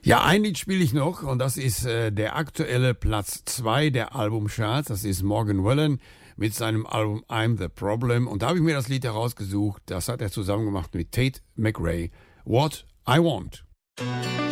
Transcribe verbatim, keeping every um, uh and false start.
Ja, ein Lied spiele ich noch und das ist äh, der aktuelle Platz zwei der Albumcharts. Das ist Morgan Wallen mit seinem Album I'm the Problem. Und da habe ich mir das Lied herausgesucht. Das hat er zusammen gemacht mit Tate McRae. What I Want.